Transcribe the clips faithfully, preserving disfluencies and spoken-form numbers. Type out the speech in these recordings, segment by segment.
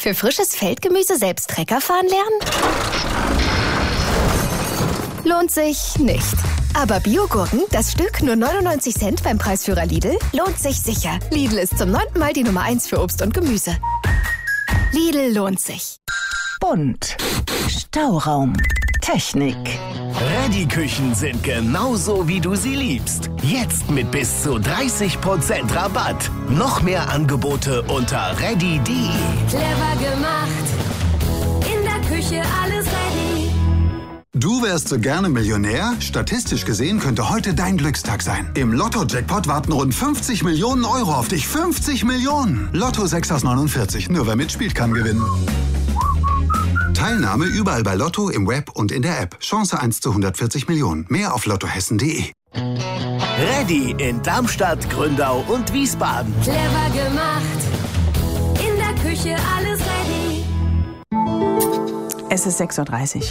Für frisches Feldgemüse selbst Trecker fahren lernen? Lohnt sich nicht. Aber Biogurken, das Stück nur neunundneunzig Cent beim Preisführer Lidl, lohnt sich sicher. Lidl ist zum neunten Mal die Nummer eins für Obst und Gemüse. Lidl lohnt sich. Bunt. Stauraum. Technik. Reddy-Küchen sind genauso, wie du sie liebst. Jetzt mit bis zu dreißig Prozent Rabatt. Noch mehr Angebote unter reddy punkt de. Clever gemacht. In der Küche alles ready. Du wärst so gerne Millionär? Statistisch gesehen könnte heute dein Glückstag sein. Im Lotto-Jackpot warten rund fünfzig Millionen Euro auf dich. fünfzig Millionen! Lotto sechs aus neunundvierzig. Nur wer mitspielt, kann gewinnen. Teilnahme überall bei Lotto, im Web und in der App. Chance eins zu hundertvierzig Millionen. Mehr auf lottohessen punkt de. Reddy in Darmstadt, Gründau und Wiesbaden. Clever gemacht. In der Küche alles ready. Es ist sechs Uhr dreißig.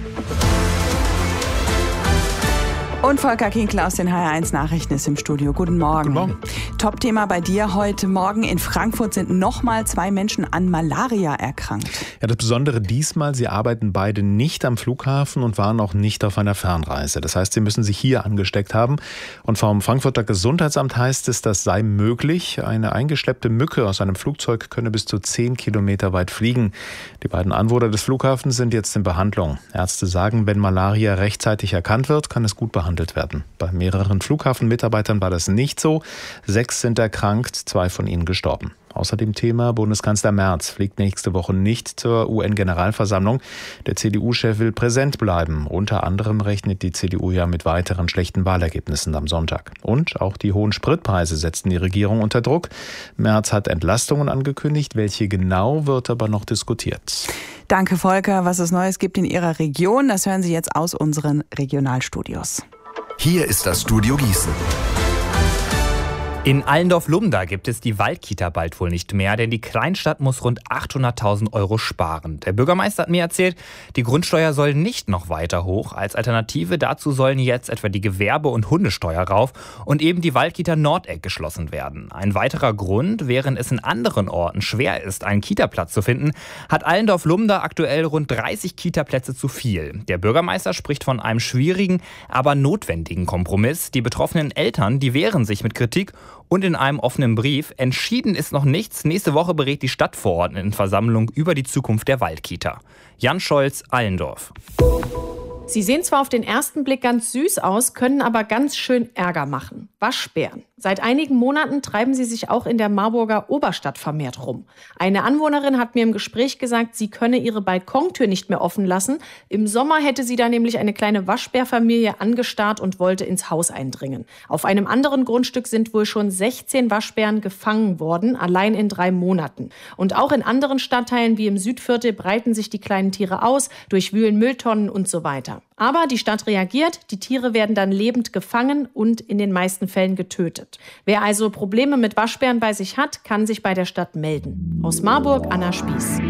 Und Volker Kinkler aus den H R eins Nachrichten ist im Studio. Guten Morgen. Guten Morgen. Top-Thema bei dir heute Morgen. In Frankfurt sind nochmal zwei Menschen an Malaria erkrankt. Ja, das Besondere diesmal, sie arbeiten beide nicht am Flughafen und waren auch nicht auf einer Fernreise. Das heißt, sie müssen sich hier angesteckt haben. Und vom Frankfurter Gesundheitsamt heißt es, das sei möglich. Eine eingeschleppte Mücke aus einem Flugzeug könne bis zu zehn Kilometer weit fliegen. Die beiden Anwohner des Flughafens sind jetzt in Behandlung. Ärzte sagen, wenn Malaria rechtzeitig erkannt wird, kann es gut behandelt werden. Bei mehreren Flughafenmitarbeitern war das nicht so. Sechs sind erkrankt, zwei von ihnen gestorben. Außerdem Thema, Bundeskanzler Merz fliegt nächste Woche nicht zur U N-Generalversammlung. Der C D U-Chef will präsent bleiben. Unter anderem rechnet die C D U ja mit weiteren schlechten Wahlergebnissen am Sonntag. Und auch die hohen Spritpreise setzten die Regierung unter Druck. Merz hat Entlastungen angekündigt. Welche genau, wird aber noch diskutiert. Danke, Volker. Was es Neues gibt in Ihrer Region, das hören Sie jetzt aus unseren Regionalstudios. Hier ist das Studio Gießen. In Allendorf-Lumda gibt es die Waldkita bald wohl nicht mehr, denn die Kleinstadt muss rund achthunderttausend Euro sparen. Der Bürgermeister hat mir erzählt, die Grundsteuer soll nicht noch weiter hoch. Als Alternative dazu sollen jetzt etwa die Gewerbe- und Hundesteuer rauf und eben die Waldkita Nordeck geschlossen werden. Ein weiterer Grund, während es in anderen Orten schwer ist, einen Kitaplatz zu finden, hat Allendorf-Lumda aktuell rund dreißig Kitaplätze zu viel. Der Bürgermeister spricht von einem schwierigen, aber notwendigen Kompromiss. Die betroffenen Eltern, die wehren sich mit Kritik. Und in einem offenen Brief, entschieden ist noch nichts. Nächste Woche berät die Stadtverordnetenversammlung über die Zukunft der Waldkita. Jan Scholz, Allendorf. Sie sehen zwar auf den ersten Blick ganz süß aus, können aber ganz schön Ärger machen. Waschbären. Seit einigen Monaten treiben sie sich auch in der Marburger Oberstadt vermehrt rum. Eine Anwohnerin hat mir im Gespräch gesagt, sie könne ihre Balkontür nicht mehr offen lassen. Im Sommer hätte sie da nämlich eine kleine Waschbärfamilie angestarrt und wollte ins Haus eindringen. Auf einem anderen Grundstück sind wohl schon sechzehn Waschbären gefangen worden, allein in drei Monaten. Und auch in anderen Stadtteilen wie im Südviertel breiten sich die kleinen Tiere aus, durchwühlen Mülltonnen und so weiter. Aber die Stadt reagiert, die Tiere werden dann lebend gefangen und in den meisten Fällen getötet. Wer also Probleme mit Waschbären bei sich hat, kann sich bei der Stadt melden. Aus Marburg, Anna Spieß.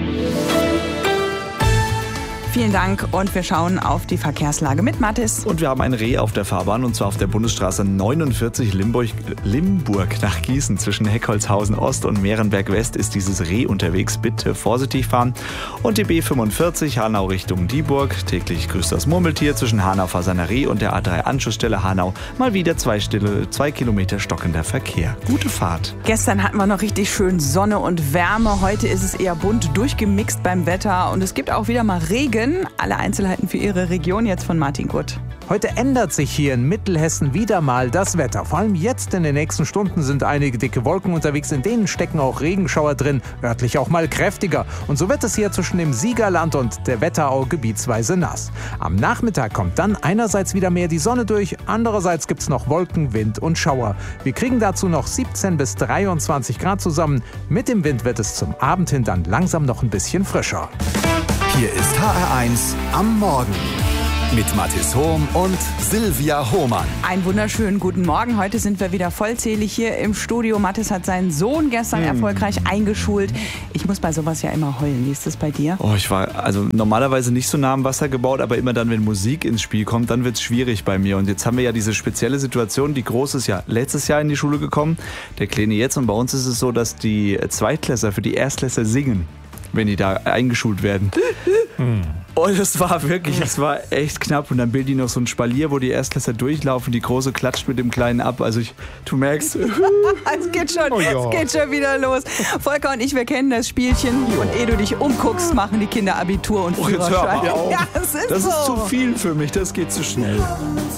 Vielen Dank und wir schauen auf die Verkehrslage mit Mathis. Und wir haben ein Reh auf der Fahrbahn und zwar auf der Bundesstraße neunundvierzig Limburg, Limburg nach Gießen. Zwischen Heckholzhausen Ost und Mehrenberg West ist dieses Reh unterwegs. Bitte vorsichtig fahren. Und die B fünfundvierzig Hanau Richtung Dieburg. Täglich grüßt das Murmeltier zwischen Hanau-Fasanerie und der A drei Anschlussstelle Hanau. Mal wieder zwei, Stille, zwei Kilometer stockender Verkehr. Gute Fahrt. Gestern hatten wir noch richtig schön Sonne und Wärme. Heute ist es eher bunt durchgemixt beim Wetter. Und es gibt auch wieder mal Regen. Alle Einzelheiten für Ihre Region jetzt von Martin Kurt. Heute ändert sich hier in Mittelhessen wieder mal das Wetter. Vor allem jetzt in den nächsten Stunden sind einige dicke Wolken unterwegs, in denen stecken auch Regenschauer drin, örtlich auch mal kräftiger. Und so wird es hier zwischen dem Siegerland und der Wetterau gebietsweise nass. Am Nachmittag kommt dann einerseits wieder mehr die Sonne durch, andererseits gibt es noch Wolken, Wind und Schauer. Wir kriegen dazu noch siebzehn bis dreiundzwanzig Grad zusammen. Mit dem Wind wird es zum Abend hin dann langsam noch ein bisschen frischer. Hier ist H R eins am Morgen mit Mathis Hohm und Silvia Hohmann. Einen wunderschönen guten Morgen. Heute sind wir wieder vollzählig hier im Studio. Mathis hat seinen Sohn gestern hm. erfolgreich eingeschult. Ich muss bei sowas ja immer heulen. Wie ist das bei dir? Oh, ich war also normalerweise nicht so nah am Wasser gebaut, aber immer dann, wenn Musik ins Spiel kommt, dann wird es schwierig bei mir. Und jetzt haben wir ja diese spezielle Situation. Die Große ist ja letztes Jahr in die Schule gekommen, der Kleine jetzt. Und bei uns ist es so, dass die Zweitklässler für die Erstklässler singen. wenn die da eingeschult werden. Hm. Und es war wirklich, es war echt knapp. Und dann bilden die noch so ein Spalier, wo die Erstklässler durchlaufen. Die Große klatscht mit dem Kleinen ab. Also ich, du merkst... es geht schon, oh ja. es geht schon wieder los. Volker und ich, wir kennen das Spielchen. Und ehe du dich umguckst, machen die Kinder Abitur und oh, jetzt hör Führerschein. mal auf. Ja, das ist das so. ist zu viel für mich, das geht zu schnell.